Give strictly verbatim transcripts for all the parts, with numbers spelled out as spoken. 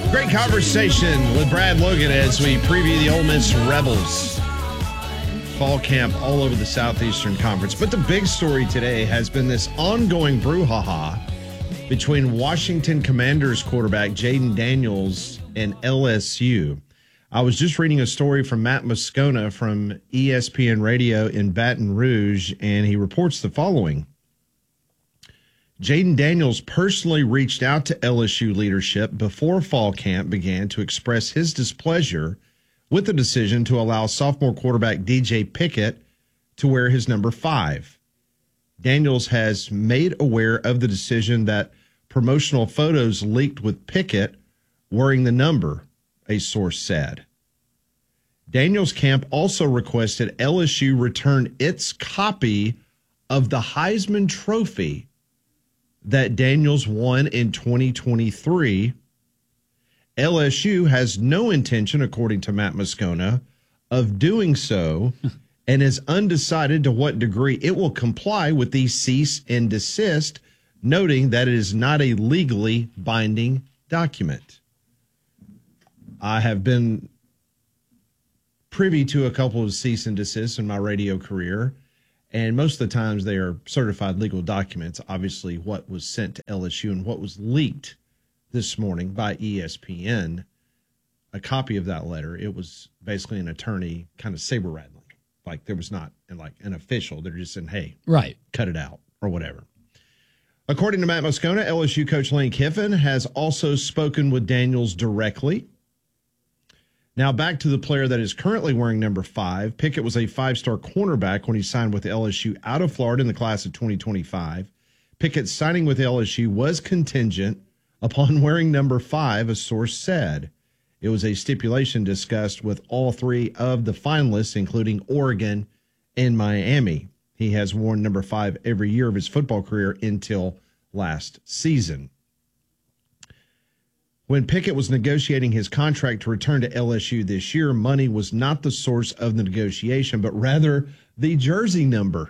Great conversation with Brad Logan as we preview the Ole Miss Rebels fall camp all over the Southeastern Conference. But the big story today has been this ongoing brouhaha between Washington Commanders quarterback Jayden Daniels and L S U. I was just reading a story from Matt Moscona from E S P N Radio in Baton Rouge, and he reports the following. Jayden Daniels personally reached out to L S U leadership before fall camp began to express his displeasure with the decision to allow sophomore quarterback D J Pickett to wear his number five. Daniels has made aware of the decision that promotional photos leaked with Pickett wearing the number, a source said. Daniels' camp also requested L S U return its copy of the Heisman Trophy that Daniels won in twenty twenty-three. L S U has no intention, according to Matt Moscona, of doing so and is undecided to what degree it will comply with the cease and desist, noting that it is not a legally binding document. I have been privy to a couple of cease and desists in my radio career, and most of the times they are certified legal documents. Obviously, what was sent to L S U and what was leaked this morning by E S P N, a copy of that letter, it was basically an attorney kind of saber rattling. Like there was not like an official. They're just saying, hey, right, cut it out or whatever. According to Matt Moscona, L S U coach Lane Kiffin has also spoken with Daniels directly. Now back to the player that is currently wearing number five. Pickett was a five-star cornerback when he signed with L S U out of Florida in the class of twenty twenty-five. Pickett's signing with L S U was contingent upon wearing number five, a source said. It was a stipulation discussed with all three of the finalists, including Oregon and Miami. He has worn number five every year of his football career until last season. When Pickett was negotiating his contract to return to L S U this year, money was not the source of the negotiation, but rather the jersey number.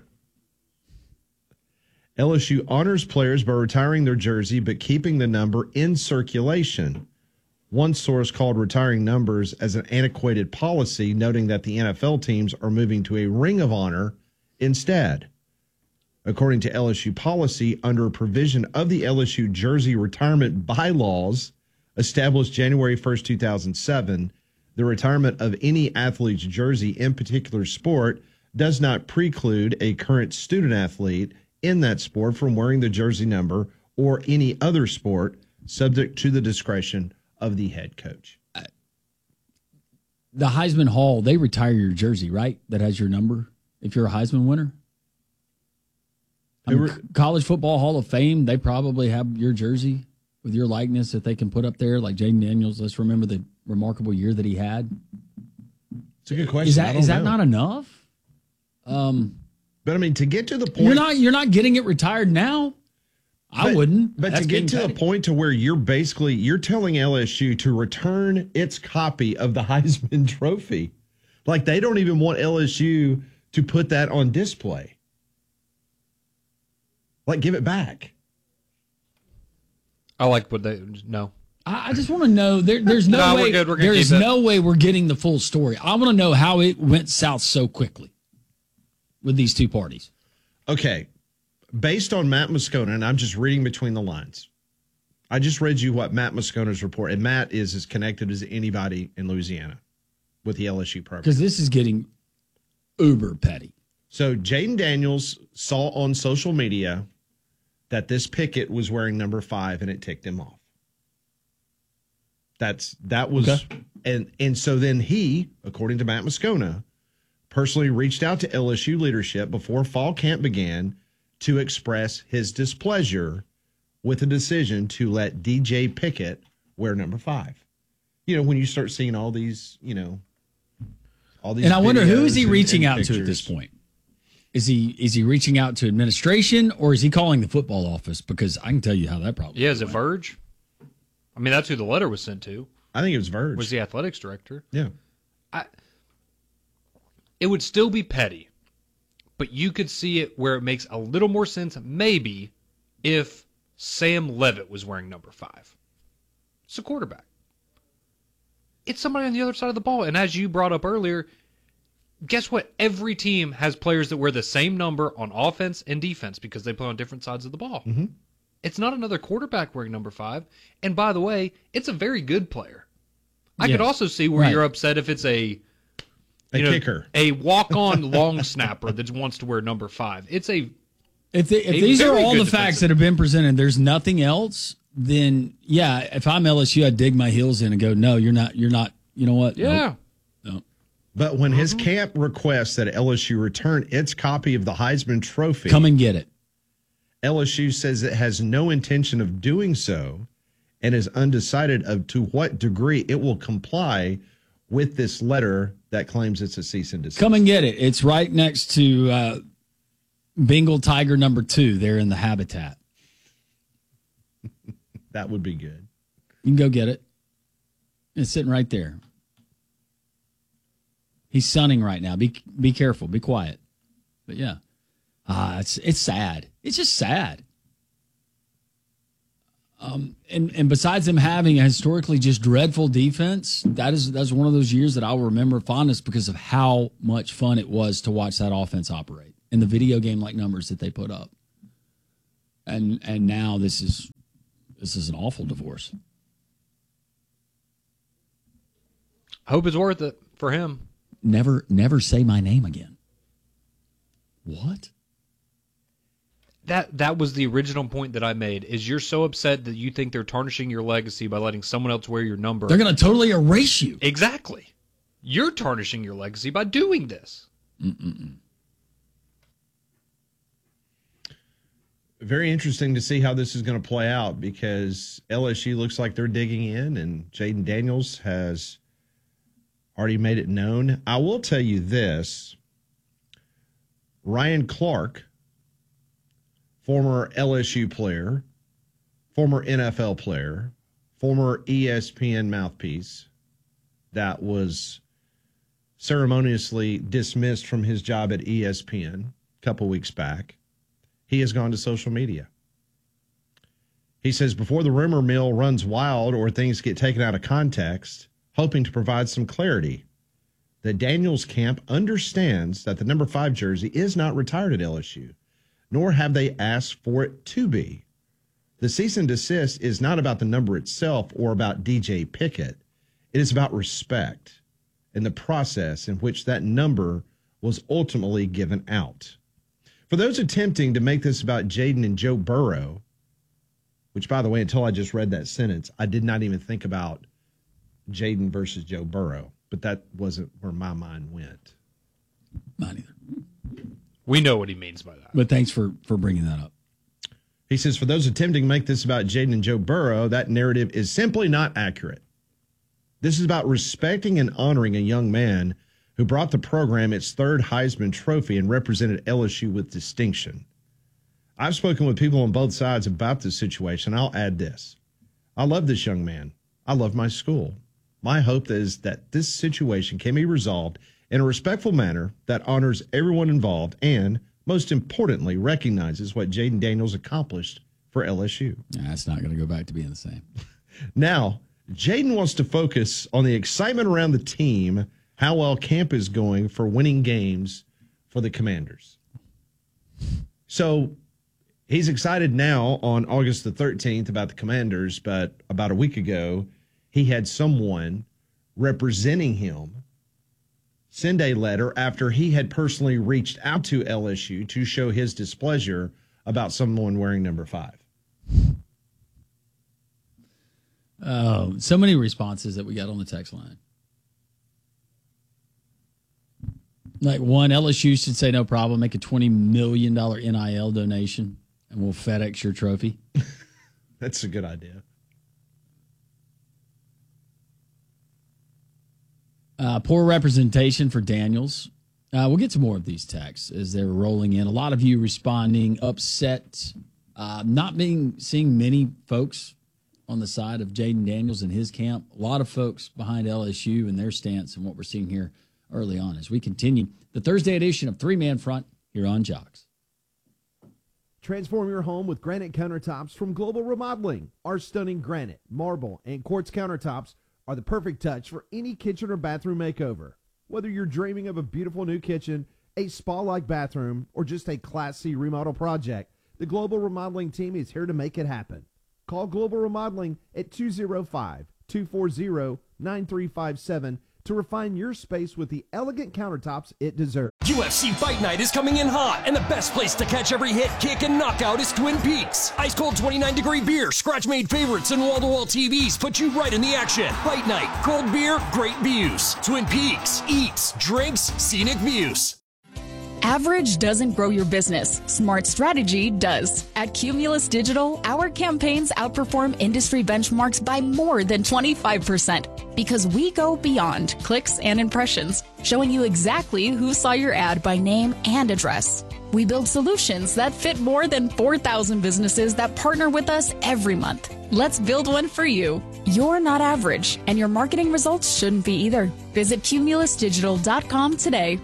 L S U honors players by retiring their jersey but keeping the number in circulation. One source called retiring numbers as an antiquated policy, noting that the N F L teams are moving to a Ring of Honor instead. According to L S U policy, under a provision of the L S U jersey retirement bylaws, established January first, two thousand seven, the retirement of any athlete's jersey in particular sport does not preclude a current student athlete in that sport from wearing the jersey number or any other sport, subject to the discretion of the head coach. The Heisman Hall, they retire your jersey, right? That has your number if you're a Heisman winner? I mean, re- College Football Hall of Fame, they probably have your jersey with your likeness that they can put up there, like Jayden Daniels. Let's remember the remarkable year that he had. It's a good question. Is that is that know. not enough? Um, but I mean, to get to the point, you're not you're not getting it retired now. I but, wouldn't. But That's to get to petty. the point to where you're basically you're telling L S U to return its copy of the Heisman Trophy, like they don't even want L S U to put that on display. Like, give it back. I like what they no. I, I just want to know. There, there's no No, way. we're good. We're gonna there is keep it. no way we're getting the full story. I want to know how it went south so quickly with these two parties. Okay, based on Matt Moscona, and I'm just reading between the lines. I just read you what Matt Moscona's report, and Matt is as connected as anybody in Louisiana with the L S U program. Because this is getting uber petty. So Jayden Daniels saw on social media that this Pickett was wearing number five, and it ticked him off. That's that was, okay. and and so then he, according to Matt Moscona, personally reached out to L S U leadership before fall camp began to express his displeasure with the decision to let D J Pickett wear number five. You know, when you start seeing all these, you know, all these, and I wonder who is he and, reaching and out pictures. to at this point? Is he is he reaching out to administration or is he calling the football office? Because I can tell you how that probably Yeah, is it went. Verge? I mean, that's who the letter was sent to. I think it was Verge. Was the athletics director. Yeah. I, it would still be petty, but you could see it where it makes a little more sense maybe if Sam Levitt was wearing number five. It's a quarterback. it's somebody on the other side of the ball. And as you brought up earlier, guess what? Every team has players that wear the same number on offense and defense because they play on different sides of the ball. Mm-hmm. It's not another quarterback wearing number five. And by the way, it's a very good player. I Yes. could also see where Right. you're upset if it's a A you know, kicker. a walk-on long snapper that wants to wear number five. It's a If, they, if A these are very all good the facts defensive- that have been presented, there's nothing else, then yeah, if I'm L S U, I'd dig my heels in and go, no, you're not, you're not, you know what? yeah. Nope. Nope. But when his Mm-hmm. camp requests that L S U return its copy of the Heisman Trophy, Come and get it. L S U says it has no intention of doing so and is undecided of to what degree it will comply with this letter that claims it's a cease and desist. Come and get it. It's right next to uh, Bengal Tiger number two there in the habitat. That would be good. You can go get it. It's sitting right there. He's sunning right now. Be be careful. Be quiet. But yeah, ah, it's it's sad. It's just sad. Um, and and besides them having a historically just dreadful defense, that is that's one of those years that I'll remember fondest because of how much fun it was to watch that offense operate and the video game like numbers that they put up. And and now this is this is an awful divorce. Hope it's worth it for him. Never, never say my name again. What? That that was the original point that I made. Is you're so upset that you think they're tarnishing your legacy by letting someone else wear your number. They're going to totally erase you. Exactly. You're tarnishing your legacy by doing this. Mm-mm-mm. Very interesting to see how this is going to play out because L S U looks like they're digging in and Jaden Daniels has already made it known. I will tell you this. Ryan Clark, former L S U player, former N F L player, former E S P N mouthpiece that was ceremoniously dismissed from his job at E S P N a couple weeks back. He has gone to social media. He says, before the rumor mill runs wild or things get taken out of context, hoping to provide some clarity. The Daniels camp understands that the number five jersey is not retired at L S U, nor have they asked for it to be. The cease and desist is not about the number itself or about D J Pickett. It is about respect and the process in which that number was ultimately given out. For those attempting to make this about Jaden and Joe Burrow, which, by the way, until I just read that sentence, I did not even think about Jaden versus Joe Burrow, but that wasn't where my mind went. Not either. We know what he means by that. But thanks for, for bringing that up. He says, for those attempting to make this about Jaden and Joe Burrow, that narrative is simply not accurate. This is about respecting and honoring a young man who brought the program its third Heisman Trophy and represented L S U with distinction. I've spoken with people on both sides about this situation. I'll add this. I love this young man. I love my school. My hope is that this situation can be resolved in a respectful manner that honors everyone involved and, most importantly, recognizes what Jaden Daniels accomplished for L S U. Nah, it's not going to go back to being the same. Now, Jaden wants to focus on the excitement around the team, how well camp is going for winning games for the Commanders. So he's excited now on August the thirteenth about the Commanders, but about a week ago, he had someone representing him send a letter after he had personally reached out to L S U to show his displeasure about someone wearing number five. Oh, so many responses that we got on the text line. Like one, L S U should say no problem, make a twenty million dollars N I L donation, and we'll FedEx your trophy. That's a good idea. Uh, poor representation for Daniels. Uh, we'll get to more of these texts as they're rolling in. A lot of you responding, upset, uh, not being seeing many folks on the side of Jaden Daniels and his camp. A lot of folks behind L S U and their stance and what we're seeing here early on as we continue the Thursday edition of Three Man Front here on Jocks. Transform your home with granite countertops from Global Remodeling. Our stunning granite, marble, and quartz countertops are the perfect touch for any kitchen or bathroom makeover. Whether you're dreaming of a beautiful new kitchen, a spa-like bathroom, or just a Class C remodel project, the Global Remodeling team is here to make it happen. Call Global Remodeling at two oh five, two four zero, nine three five seven to refine your space with the elegant countertops it deserves. U F C Fight Night is coming in hot, and the best place to catch every hit, kick, and knockout is Twin Peaks. Ice-cold twenty-nine degree beer, scratch-made favorites, and wall-to-wall T Vs put you right in the action. Fight Night, cold beer, great views. Twin Peaks, eats, drinks, scenic views. Average doesn't grow your business. Smart strategy does. At Cumulus Digital, our campaigns outperform industry benchmarks by more than twenty-five percent because we go beyond clicks and impressions, showing you exactly who saw your ad by name and address. We build solutions that fit more than four thousand businesses that partner with us every month. Let's build one for you. You're not average, and your marketing results shouldn't be either. Visit cumulus digital dot com today.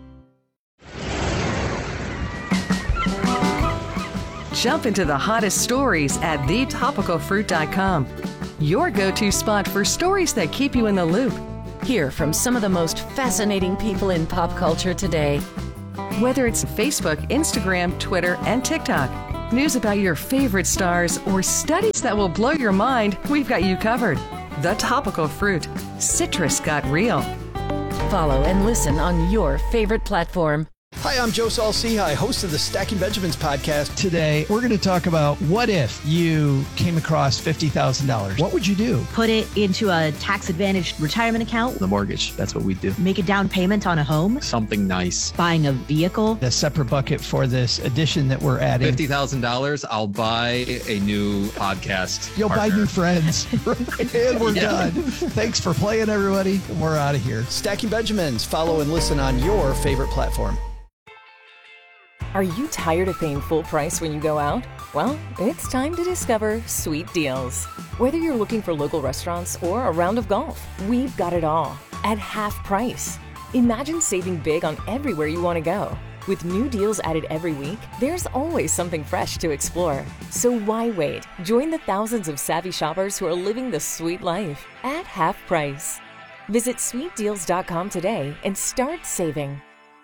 Jump into the hottest stories at the topical fruit dot com. Your go-to spot for stories that keep you in the loop. Hear from some of the most fascinating people in pop culture today. Whether it's Facebook, Instagram, Twitter, and TikTok, news about your favorite stars, or studies that will blow your mind, we've got you covered. The Topical Fruit. Citrus got real. Follow and listen on your favorite platform. Hi, I'm Joe Saul-Sehy, host of the Stacking Benjamins podcast. Today, we're going to talk about what if you came across fifty thousand dollars? What would you do? Put it into a tax-advantaged retirement account. The mortgage, that's what we do. Make a down payment on a home. Something nice. Buying a vehicle. A separate bucket for this addition that we're adding. fifty thousand dollars, I'll buy a new podcast You'll partner. buy new friends. And we're yeah. done. Thanks for playing, everybody. And we're out of here. Stacking Benjamins. Follow and listen on your favorite platform. Are you tired of paying full price when you go out? Well, it's time to discover Sweet Deals. Whether you're looking for local restaurants or a round of golf, we've got it all at half price. Imagine saving big on everywhere you want to go. With new deals added every week, there's always something fresh to explore. So why wait? Join the thousands of savvy shoppers who are living the sweet life at half price. Visit sweet deals dot com today and start saving.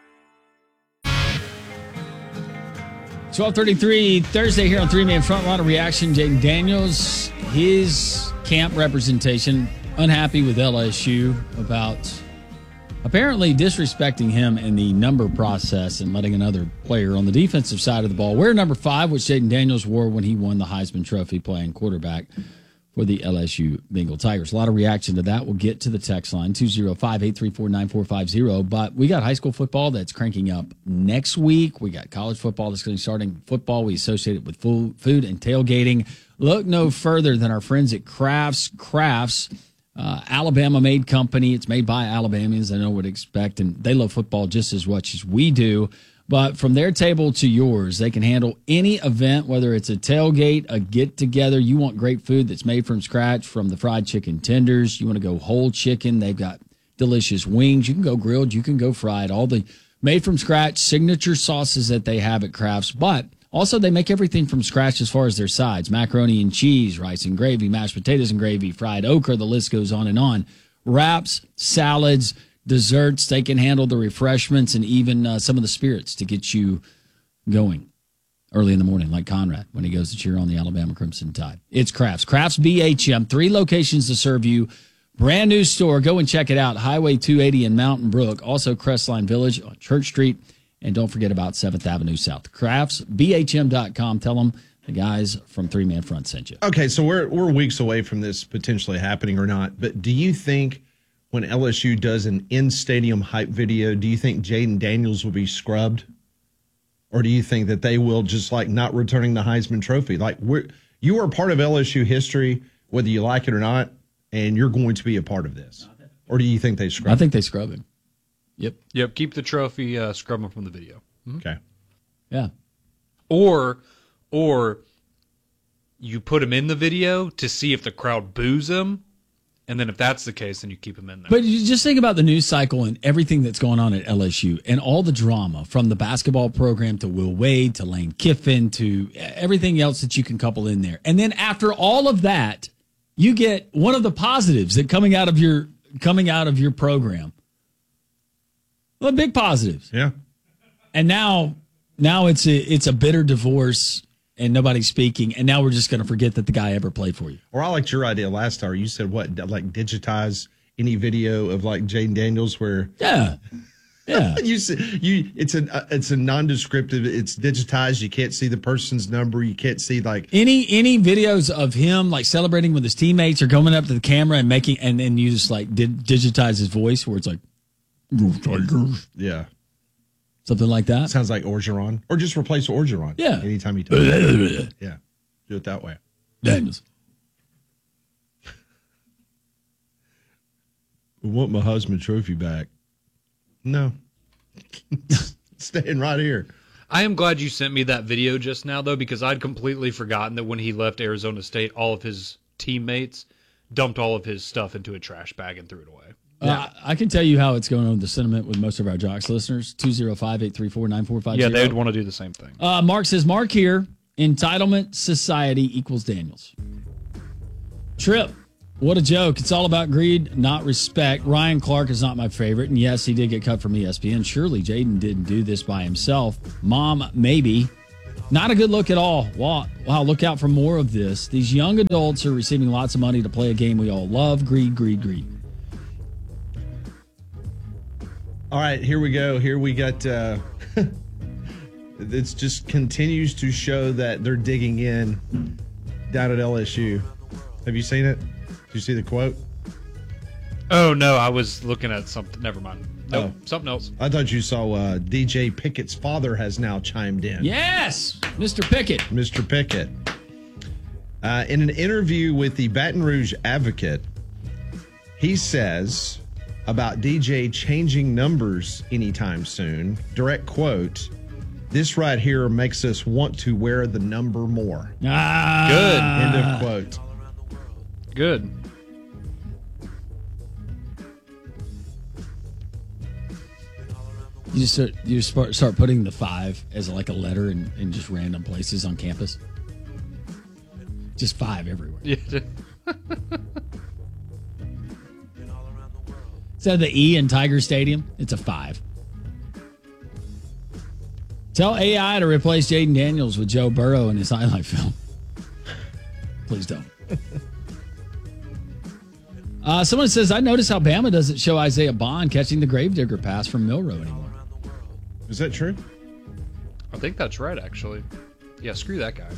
twelve thirty-three Thursday here on Three Man Front. A lot of reaction. Jaden Daniels, his camp representation, unhappy with L S U about apparently disrespecting him in the number process and letting another player on the defensive side of the ball wear number five, which Jaden Daniels wore when he won the Heisman Trophy playing quarterback for the L S U Bengal Tigers. A lot of reaction to that. We'll get to the text line, two oh five, eight three four, nine four five oh. But we got high school football that's cranking up next week. We got college football that's going to be starting. Football, we associate it with food and tailgating. Look no further than our friends at Crafts. Crafts, uh, Alabama-made company. It's made by Alabamians. I know what to expect. And they love football just as much as we do. But from their table to yours, they can handle any event, whether it's a tailgate, a get-together. You want great food that's made from scratch, from the fried chicken tenders. You want to go whole chicken. They've got delicious wings. You can go grilled. You can go fried. All the made-from-scratch signature sauces that they have at Crafts. But also they make everything from scratch as far as their sides. Macaroni and cheese, rice and gravy, mashed potatoes and gravy, fried okra. The list goes on and on. Wraps, salads, desserts. They can handle the refreshments and even uh, some of the spirits to get you going early in the morning, like Conrad when he goes to cheer on the Alabama Crimson Tide. It's Crafts. Crafts B H M. Three locations to serve you. Brand new store. Go and check it out. Highway two eighty in Mountain Brook. Also Crestline Village on Church Street. And don't forget about seventh Avenue South. crafts b h m dot com. Tell them the guys from Three Man Front sent you. Okay, so we're we're weeks away from this potentially happening or not. But do you think when L S U does an in-stadium hype video, do you think Jaden Daniels will be scrubbed? Or do you think that they will just, like, not returning the Heisman Trophy? Like, we're, you are part of L S U history, whether you like it or not, and you're going to be a part of this. Or do you think they scrub him? I think they scrub him. Yep. Yep, keep the trophy, uh, scrub him from the video. Mm-hmm. Okay. Yeah. Or, or you put him in the video to see if the crowd boos him. And then if that's the case, then you keep him in there. But you just think about the news cycle and everything that's going on at L S U and all the drama from the basketball program to Will Wade to Lane Kiffin to everything else that you can couple in there. And then after all of that, you get one of the positives that coming out of your coming out of your program. Well, big positives. Yeah. And now now it's a it's a bitter divorce and nobody's speaking, and now we're just going to forget that the guy ever played for you. Or I liked your idea last hour. You said what, like digitize any video of like Jaden Daniels where yeah. Yeah, you see, you it's a it's a non-descriptive. It's digitized. You can't see the person's number. You can't see like any any videos of him like celebrating with his teammates or coming up to the camera and making and then you just like did digitize his voice where it's like, yeah, something like that. Sounds like Orgeron, or just replace Orgeron. Yeah, anytime you talk. Yeah, do it that way. Daniels. I want my husband trophy back. No. Staying right here. I am glad you sent me that video just now, though, because I'd completely forgotten that when he left Arizona State, all of his teammates dumped all of his stuff into a trash bag and threw it away. Uh, I can tell you how it's going on with the sentiment with most of our Jocks listeners. two oh five, eight three four, nine four five zero. Yeah, they would want to do the same thing. Uh, Mark says, Mark here, entitlement society equals Daniels. Trip. What a joke. It's all about greed, not respect. Ryan Clark is not my favorite. And yes, he did get cut from E S P N. Surely Jaden didn't do this by himself. Mom, maybe. Not a good look at all. Wow, wow, look out for more of this. These young adults are receiving lots of money to play a game we all love. Greed, greed, greed. All right, here we go. Here we got, uh, it just continues to show that they're digging in down at L S U. Have you seen it? Did you see the quote? Oh, no, I was looking at something. Never mind. No, nope, oh. something else. I thought you saw uh, D J Pickett's father has now chimed in. Yes, Mister Pickett. Mister Pickett. Uh, in an interview with the Baton Rouge Advocate, he says about D J changing numbers anytime soon, direct quote, "This right here makes us want to wear the number more." Ah, good. End of quote. Good. You just start, you just start putting the five as like a letter in, in just random places on campus. Just five everywhere. Yeah. Instead of the E in Tiger Stadium, it's a five. Tell A I to replace Jaden Daniels with Joe Burrow in his highlight film. Please don't. Uh, someone says, I notice how Bama doesn't show Isaiah Bond catching the gravedigger pass from Milroe anymore. Is that true? I think that's right, actually. Yeah, screw that guy.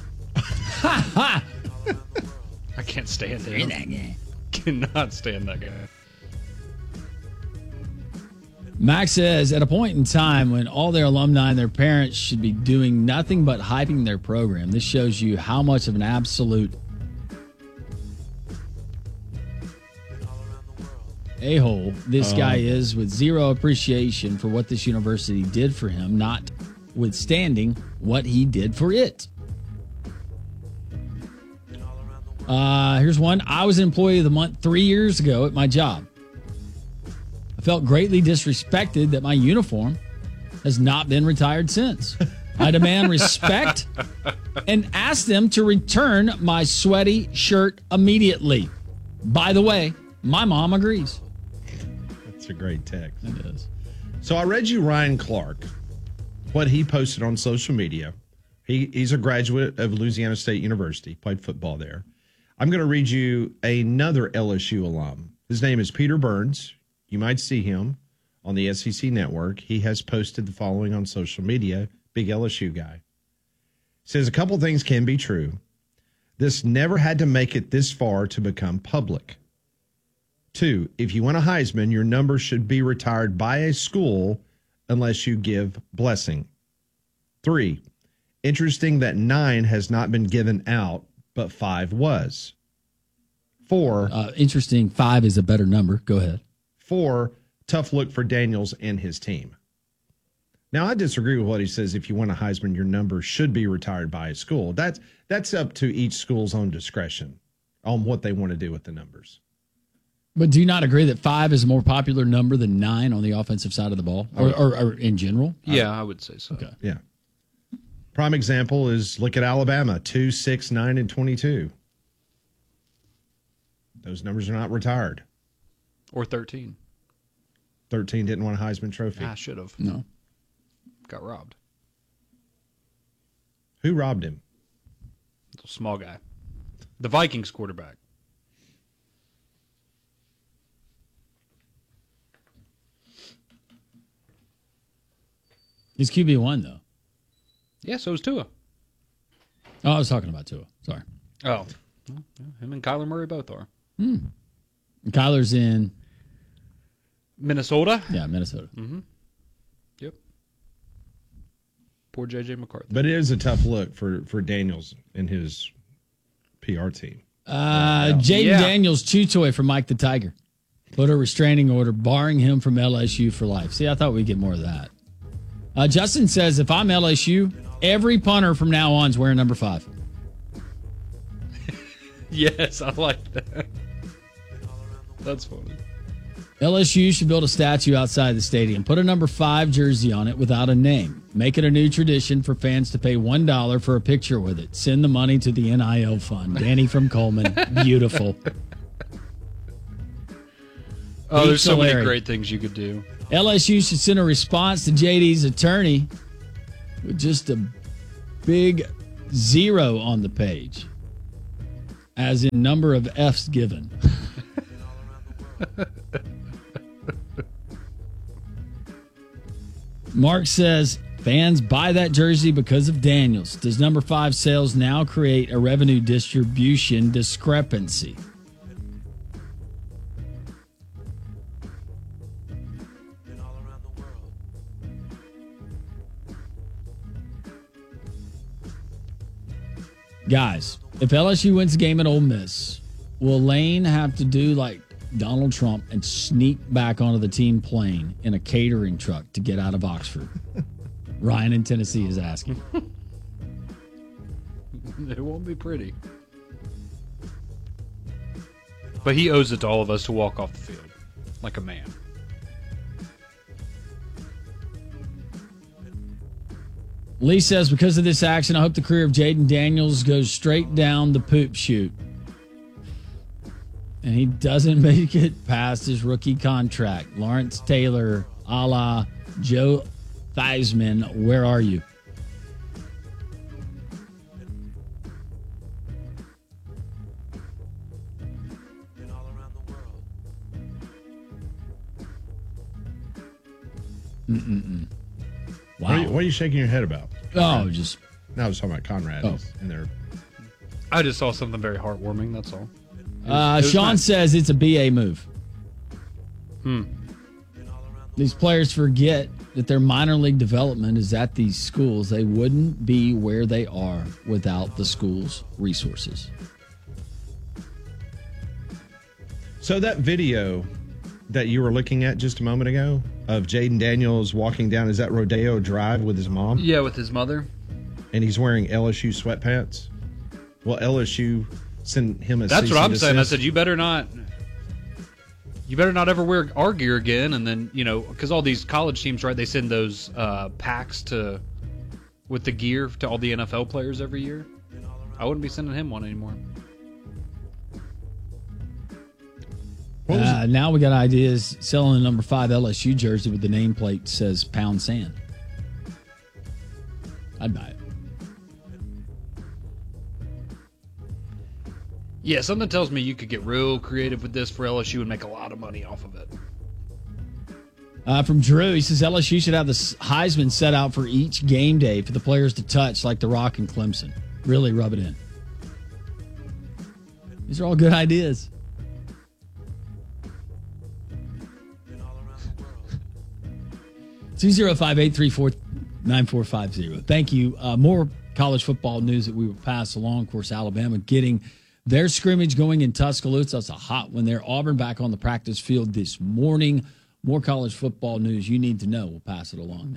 I can't stand him. That guy. Cannot stand that guy. Max says, at a point in time when all their alumni and their parents should be doing nothing but hyping their program, this shows you how much of an absolute a-hole this Oh. guy is, with zero appreciation for what this university did for him, notwithstanding what he did for it. Uh, here's one. I was an employee of the month three years ago at my job. I felt greatly disrespected that my uniform has not been retired since. I demand respect and ask them to return my sweaty shirt immediately. By the way, my mom agrees. That's a great text. It is. So I read you Ryan Clark, what he posted on social media. He, he's a graduate of Louisiana State University, played football there. I'm going to read you another L S U alum. His name is Peter Burns. You might see him on the S E C network. He has posted the following on social media. Big L S U guy. Says a couple things can be true. This never had to make it this far to become public. Two, if you win a Heisman, your number should be retired by a school unless you give blessing. Three, interesting that nine has not been given out, but five was. Four. Uh, interesting. Five is a better number. Go ahead. Four, tough look for Daniels and his team. Now, I disagree with what he says. If you win a Heisman, your number should be retired by a school. That's, that's up to each school's own discretion on what they want to do with the numbers. But do you not agree that five is a more popular number than nine on the offensive side of the ball, or, or, or in general? Yeah, I would say so. Okay. Yeah. Prime example is look at Alabama, two, six, nine, and twenty-two. Those numbers are not retired. Or thirteen. thirteen didn't win a Heisman Trophy. I should have. No. Got robbed. Who robbed him? Little small guy. The Vikings quarterback. He's Q B one, though. Yeah, so is Tua. Oh, I was talking about Tua. Sorry. Oh. Well, yeah, him and Kyler Murray both are. Hmm. And Kyler's in Minnesota? Yeah, Minnesota. Mm-hmm. Yep. Poor J J McCarthy. But it is a tough look for, for Daniels and his P R team. Uh, Jaden Yeah. Daniels chew toy for Mike the Tiger. Put a restraining order barring him from L S U for life. See, I thought we'd get more of that. Uh, Justin says, if I'm L S U, every punter from now on is wearing number five. Yes, I like that. That's funny. L S U should build a statue outside the stadium. Put a number five jersey on it without a name. Make it a new tradition for fans to pay one dollar for a picture with it. Send the money to the N I L fund. Danny from Coleman. Beautiful. Oh, there's so Larry. many great things you could do. L S U should send a response to J D's attorney with just a big zero on the page, as in number of F's given. Mark says, fans buy that jersey because of Daniels. Does number five sales now create a revenue distribution discrepancy? Guys, if L S U wins the game at Ole Miss, will Lane have to do like Donald Trump and sneak back onto the team plane in a catering truck to get out of Oxford? Ryan in Tennessee is asking. It won't be pretty. But he owes it to all of us to walk off the field like a man. Lee says, because of this action, I hope the career of Jaden Daniels goes straight down the poop chute. And he doesn't make it past his rookie contract. Lawrence Taylor, a la Joe Theismann, where are you? Mm-mm-mm. Wow. What are, you, what are you shaking your head about? Oh, just... No, I was talking about Conrad Oh. and their... I just saw something very heartwarming, that's all. It was- Uh, it was Sean nice. says it's a B A move. Hmm. These players forget that their minor league development is at these schools. They wouldn't be where they are without the school's resources. So that video that you were looking at just a moment ago of Jaden Daniels walking down, is that Rodeo Drive with his mom? Yeah, with his mother. And he's wearing L S U sweatpants? Well, L S U sent him a That's cease what I'm and saying. I desist. said, you better not... You better not ever wear our gear again. And then, you know, because all these college teams, right, they send those uh, packs to with the gear to all the N F L players every year. I wouldn't be sending him one anymore. Uh, now we got ideas selling a number five L S U jersey with the nameplate that says Pound Sand. I'd buy it. Yeah, something tells me you could get real creative with this for L S U and make a lot of money off of it. Uh, from Drew, he says L S U should have the Heisman set out for each game day for the players to touch like The Rock and Clemson. Really rub it in. These are all good ideas. two oh five, eight three four, nine four five zero. Thank you. Uh, more college football news that we will pass along. Of course, Alabama getting their scrimmage going in Tuscaloosa. That's a hot one there. Auburn back on the practice field this morning. More college football news you need to know. We'll pass it along next.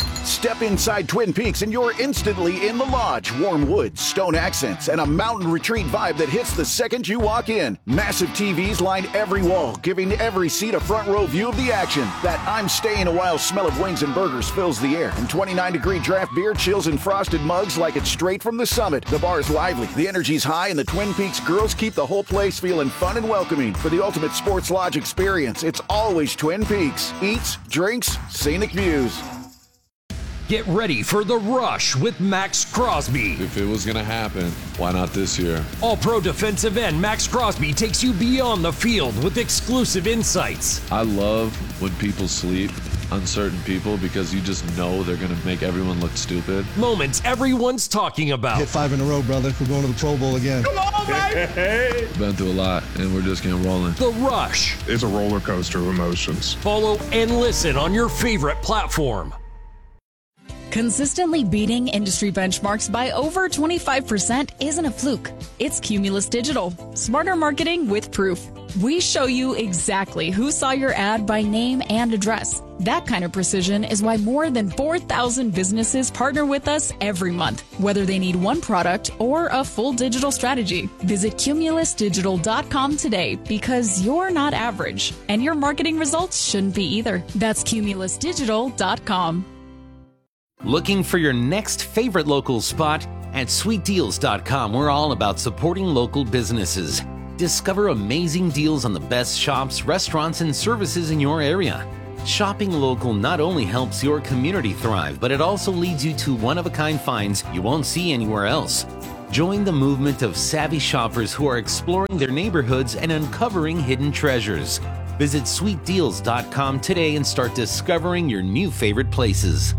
Step inside Twin Peaks and you're instantly in the lodge. Warm woods, stone accents, and a mountain retreat vibe that hits the second you walk in. Massive T Vs line every wall, giving every seat a front row view of the action. That I'm staying a while smell of wings and burgers fills the air. And twenty-nine degree draft beer chills in frosted mugs like it's straight from the summit. The bar's lively, the energy's high, and the Twin Peaks girls keep the whole place feeling fun and welcoming. For the ultimate sports lodge experience, it's always Twin Peaks. Eats, drinks, scenic views. Get ready for The Rush with Max Crosby. If it was going to happen, why not this year? All-pro defensive end Max Crosby takes you beyond the field with exclusive insights. I love when people sleep on certain people because you just know they're going to make everyone look stupid. Moments everyone's talking about. Hit five in a row, brother. We're going to the Pro Bowl again. Come on, baby! Been through a lot, and we're just getting rolling. The Rush. It's a roller coaster of emotions. Follow and listen on your favorite platform. Consistently beating industry benchmarks by over twenty-five percent isn't a fluke. It's Cumulus Digital. Smarter marketing with proof. We show you exactly who saw your ad by name and address. That kind of precision is why more than four thousand businesses partner with us every month, whether they need one product or a full digital strategy. Visit cumulus digital dot com today because you're not average, and your marketing results shouldn't be either. That's cumulus digital dot com. Looking for your next favorite local spot? At sweet deals dot com, we're all about supporting local businesses. Discover amazing deals on the best shops, restaurants, and services in your area. Shopping local not only helps your community thrive, but it also leads you to one-of-a-kind finds you won't see anywhere else. Join the movement of savvy shoppers who are exploring their neighborhoods and uncovering hidden treasures. Visit sweet deals dot com today and start discovering your new favorite places.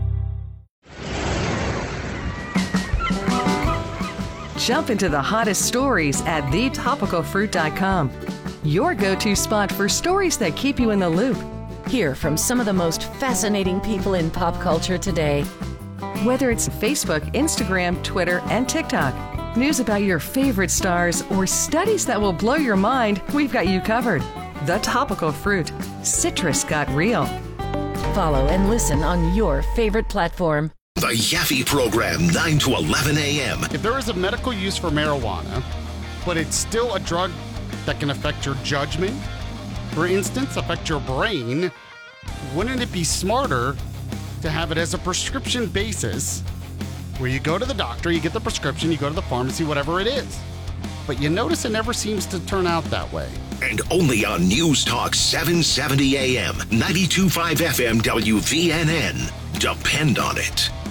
Jump into the hottest stories at the topical fruit dot com. Your go-to spot for stories that keep you in the loop. Hear from some of the most fascinating people in pop culture today. Whether it's Facebook, Instagram, Twitter, and TikTok, news about your favorite stars, or studies that will blow your mind, we've got you covered. The Topical Fruit. Citrus got real. Follow and listen on your favorite platform. The Yaffe Program, nine to eleven a.m. If there is a medical use for marijuana, but it's still a drug that can affect your judgment, for instance, affect your brain, wouldn't it be smarter to have it as a prescription basis where you go to the doctor, you get the prescription, you go to the pharmacy, whatever it is. But you notice it never seems to turn out that way. And only on News Talk seven seventy a.m., ninety-two point five F M W V N N. Depend on it.